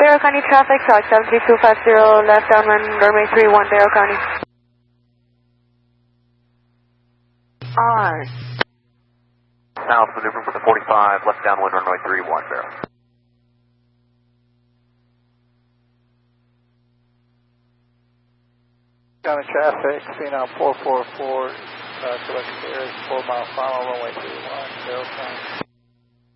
Barrow County traffic, South 73250, left downwind, runway 31, Barrow County. R. South maneuvering for the 45, left downwind, runway 31, Barrow. County traffic, CNOW 444, collecting air, 4 mile final, runway 31, Barrow County.